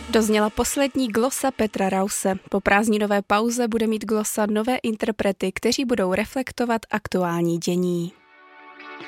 Dozněla poslední glosa Petra Rause. Po prázdninové pauze bude mít glosa nové interprety, kteří budou reflektovat aktuální dění.